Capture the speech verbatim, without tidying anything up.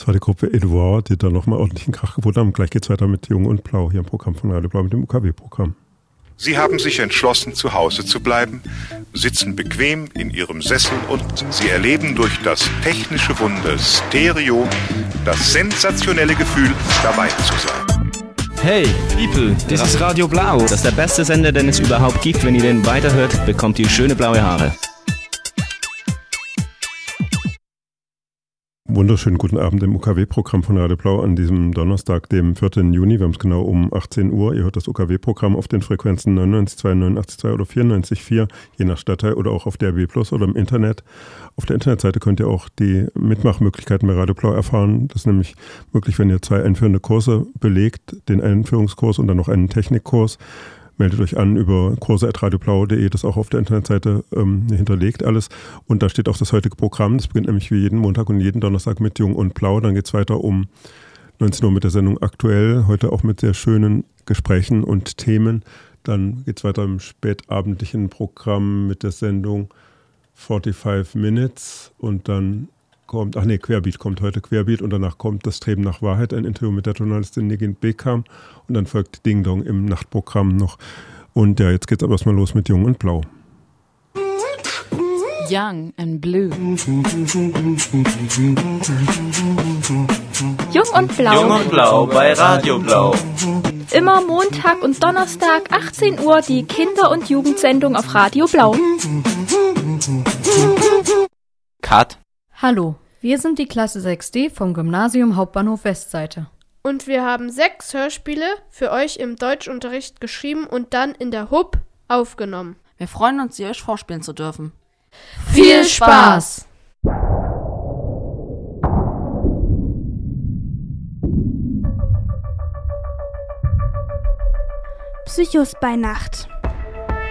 gerade die Gruppe Edouard, die da nochmal ordentlichen Krach geboten haben. Gleich geht's weiter mit Jung und Blau hier im Programm von Radio Blau mit dem U K W-Programm. Sie haben sich entschlossen, zu Hause zu bleiben, sitzen bequem in ihrem Sessel und sie erleben durch das technische Wunder Stereo das sensationelle Gefühl, dabei zu sein. Hey, People, das ist Radio Blau. Das ist der beste Sender, den es überhaupt gibt. Wenn ihr den weiterhört, bekommt ihr schöne blaue Haare. Wunderschönen guten Abend im U K W-Programm von Radio Blau an diesem Donnerstag, dem vierten Juni. Wir haben es genau um achtzehn Uhr. Ihr hört das U K W-Programm auf den Frequenzen neunundneunzig Komma zwei, neunundachtzig Komma zwei oder vierundneunzig Komma vier, je nach Stadtteil oder auch auf D A B plus oder im Internet. Auf der Internetseite könnt ihr auch die Mitmachmöglichkeiten bei Radio Blau erfahren. Das ist nämlich möglich, wenn ihr zwei einführende Kurse belegt, den Einführungskurs und dann noch einen Technikkurs. Meldet euch an über kurse at radioblau punkt de, das ist auch auf der Internetseite ähm, hinterlegt alles. Und da steht auch das heutige Programm. Das beginnt nämlich wie jeden Montag und jeden Donnerstag mit Jung und Blau. Dann geht es weiter um neunzehn Uhr mit der Sendung Aktuell. Heute auch mit sehr schönen Gesprächen und Themen. Dann geht es weiter im spätabendlichen Programm mit der Sendung fünfundvierzig Minutes. Und dann kommt, ach nee, Querbeat kommt heute, Querbeat. Und danach kommt das Streben nach Wahrheit, ein Interview mit der Journalistin Negin Bekam. Und dann folgt Ding Dong im Nachtprogramm noch. Und ja, jetzt geht's aber erstmal los mit Jung und Blau. Young and Blue. Jung und Blau. Jung und Blau bei Radio Blau. Immer Montag und Donnerstag, achtzehn Uhr, die Kinder- und Jugendsendung auf Radio Blau. Cut. Hallo, wir sind die Klasse sechs D vom Gymnasium Hauptbahnhof Westseite. Und wir haben sechs Hörspiele für euch im Deutschunterricht geschrieben und dann in der H U B aufgenommen. Wir freuen uns, sie euch vorspielen zu dürfen. Viel Spaß! Psychos bei Nacht.